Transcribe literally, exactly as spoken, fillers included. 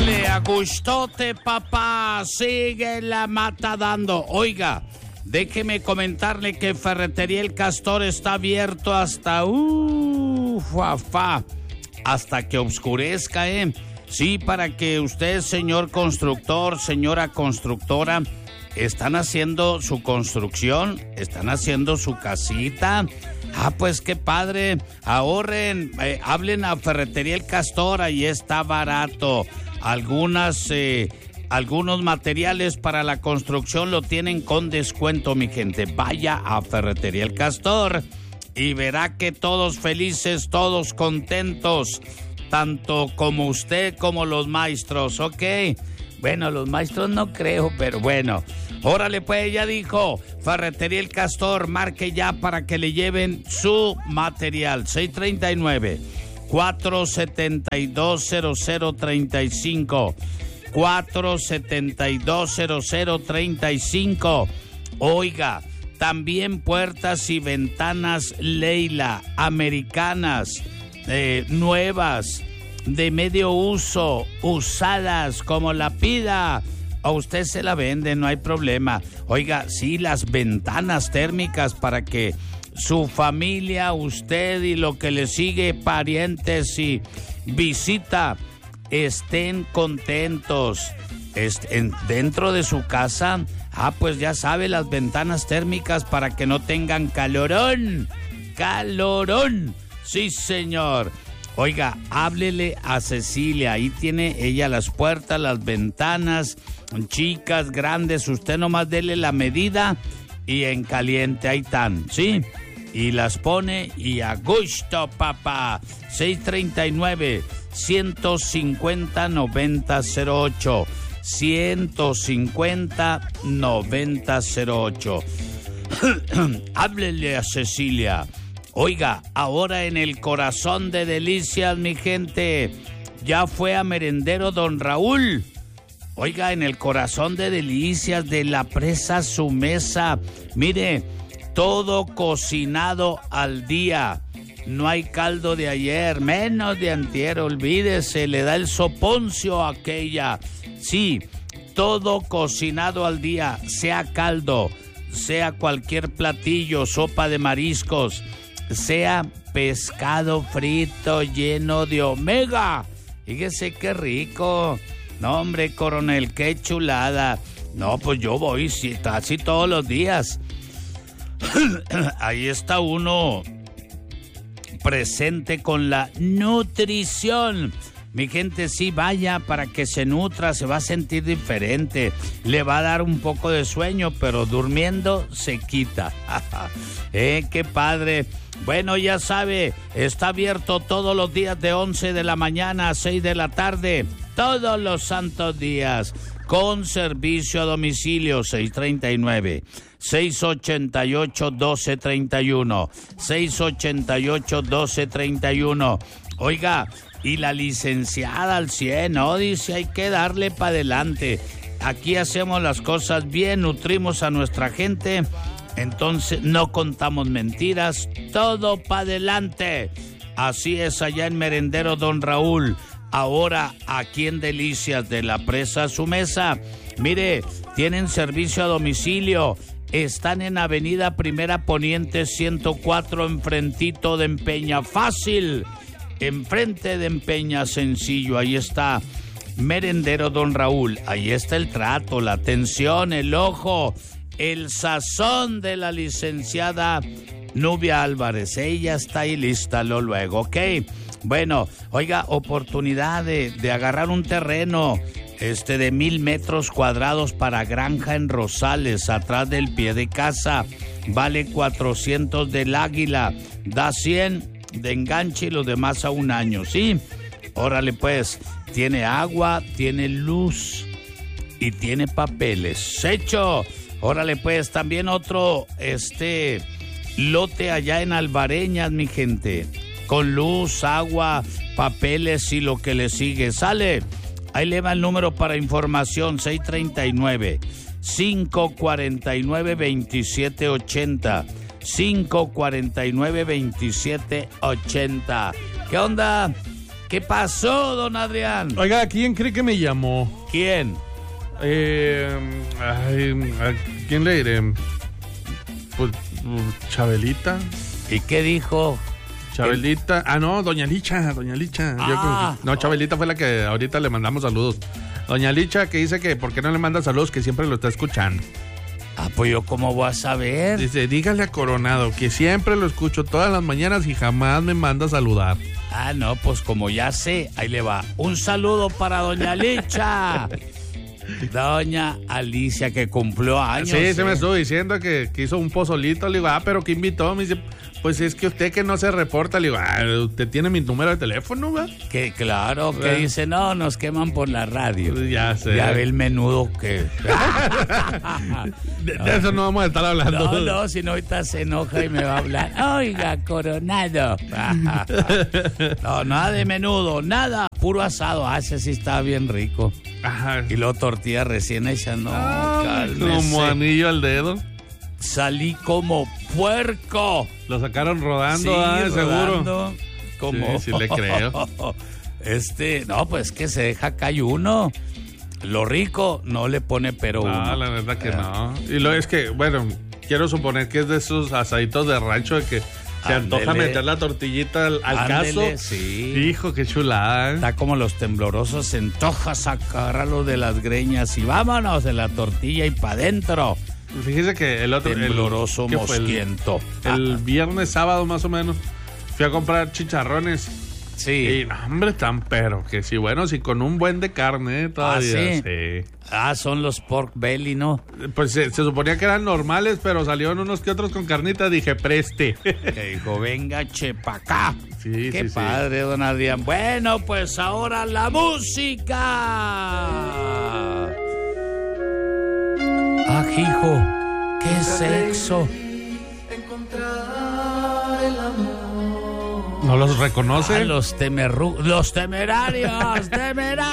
Órale, a gustote, papá, sigue la mata dando. Oiga, déjeme comentarle que Ferretería El Castor está abierto hasta, uh, fa, fa, hasta que oscurezca, ¿eh? Sí, para que usted, señor constructor, señora constructora, están haciendo su construcción, están haciendo su casita. Ah, pues qué padre, ahorren, eh, hablen a Ferretería El Castor, ahí está barato. Algunas, eh, algunos materiales para la construcción lo tienen con descuento, mi gente. Vaya a Ferretería El Castor y verá que todos felices, todos contentos, tanto como usted como los maestros, ¿ok? Bueno, los maestros no creo, pero bueno. Órale, pues, ya dijo, Ferretería El Castor, marque ya para que le lleven su material. seis treinta y nueve, cuatro setenta y dos, cero cero treinta y cinco. cuatro setenta y dos, cero cero treinta y cinco. Oiga, también puertas y ventanas Leila, americanas, eh, nuevas, de medio uso, usadas, como la pida. A usted se la vende, no hay problema. Oiga, sí, las ventanas térmicas para que su familia, usted y lo que le sigue, parientes y visita, estén contentos. Est- en, dentro de su casa, ah, pues ya sabe, las ventanas térmicas para que no tengan calorón. ¡Calorón! Sí, señor. Oiga, háblele a Cecilia, ahí tiene ella las puertas, las ventanas, chicas, grandes, usted nomás dele la medida y en caliente ahí están, ¿sí? Y las pone y a gusto, papá. seis treinta y nueve, ciento cincuenta, noventa cero ocho. ciento cincuenta, noventa cero ocho. Háblele a Cecilia. Oiga, ahora en el corazón de Delicias, mi gente, ya fue a Merendero Don Raúl. Oiga, en el corazón de Delicias de la Presa Su Mesa, mire, todo cocinado al día. No hay caldo de ayer, menos de antier, olvídese, le da el soponcio a aquella. Sí, todo cocinado al día, sea caldo, sea cualquier platillo, sopa de mariscos, sea pescado frito lleno de omega. Fíjese qué rico. No, hombre, coronel, qué chulada. No, pues yo voy sí, casi todos los días. Ahí está uno presente con la nutrición. Mi gente, sí, vaya para que se nutra, se va a sentir diferente. Le va a dar un poco de sueño, pero durmiendo se quita. eh, qué padre. Bueno, ya sabe, está abierto todos los días de once de la mañana a seis de la tarde, todos los santos días, con servicio a domicilio. Seis treinta y nueve, seis ochenta y ocho, doce treinta y uno, seis ochenta y ocho, doce treinta y uno. Oiga, y la licenciada al cien, ¿no? Dice, hay que darle para adelante. Aquí hacemos las cosas bien, nutrimos a nuestra gente, entonces no contamos mentiras, todo para adelante. Así es allá en Merendero Don Raúl. Ahora aquí en Delicias de la Presa Su Mesa, mire, tienen servicio a domicilio. Están en Avenida Primera Poniente ciento cuatro, enfrentito de Empeña Fácil, enfrente de Empeña Sencillo. Ahí está Merendero Don Raúl. Ahí está el trato, la atención, el ojo, el sazón de la licenciada Nubia Álvarez. Ella está ahí lista lo luego, ¿ok? Bueno, oiga, oportunidad de, de agarrar un terreno este de mil metros cuadrados para granja en Rosales, atrás del pie de casa. Vale cuatrocientos del Águila, da cien de enganche y los demás a un año, ¿sí? Órale pues, tiene agua, tiene luz y tiene papeles. ¡Hecho! Órale pues, también otro este lote allá en Alvareñas, mi gente, con luz, agua, papeles y lo que le sigue. Sale, ahí le va el número para información, seis treinta y nueve, cinco cuarenta y nueve, veintisiete ochenta, cinco cuarenta y nueve, veintisiete ochenta. ¿Qué onda? ¿Qué pasó, don Adrián? Oiga, ¿quién cree que me llamó? ¿Quién? Eh, ay, ¿a quién le diré? Pues, Chabelita. ¿Y qué dijo? Chabelita. Ah, no, doña Licha, doña Licha. Ah, Yo creo que, no, Chabelita fue la que ahorita le mandamos saludos. Doña Licha, que dice que por qué no le manda saludos, que siempre lo está escuchando. Ah, pues yo cómo voy a saber. Dice, dígale a Coronado que siempre lo escucho todas las mañanas y jamás me manda a saludar. Ah, no, pues como ya sé, ahí le va. Un saludo para doña Licha. Doña Alicia, que cumplió años. Sí, ¿eh? se me estuvo diciendo que, que hizo un pozolito. Le digo, ah, pero ¿qué invitó? Me dice, pues es que usted que no se reporta. Le digo, ah, ¿usted tiene mi número de teléfono, va? Que claro, que ¿verdad? dice, no, nos queman por la radio. Ya sé. Ya ve el menudo que... De, de eso no vamos a estar hablando. No, no, si no ahorita se enoja y me va a hablar. Oiga, Coronado. No, nada de menudo, nada. Puro asado. Ah, ese sí estaba bien rico. Ajá. Y luego tortilla recién hecha. No, Ah, cálmese. como anillo al dedo. Salí como puerco. Lo sacaron rodando, Sí, ah, seguro. rodando, como... Sí, sí le creo. Este, no, pues que se deja caer uno. Lo rico no le pone pero No, uno. la verdad que no. Y lo es que, bueno, quiero suponer que es de esos asaditos de rancho de que se Ándele. antoja meter la tortillita al, al Ándele, caso. sí. Hijo, qué chulada. ¿eh? Está como los temblorosos, se antoja sacarlo de las greñas y vámonos de la tortilla y para adentro. Fíjese que el otro... el- Tembloroso ¿qué fue? El- mosquiento. El viernes, sábado más o menos, fui a comprar chicharrones. Sí. Y, no, hombre, tan pero que sí, bueno, sí, con un buen de carne eh, todavía. ¿Ah, sí? Sí. Ah, son los pork belly, ¿no? Pues se, se suponía que eran normales, pero salieron unos que otros con carnita. Dije, preste. Que dijo, venga, chepa acá. Sí, Qué sí, sí. padre, don Adrián. Bueno, pues ahora la música. Ah, hijo, qué sexo. ¿No los reconoce? Ah, los temerru... los temerarios, temerarios.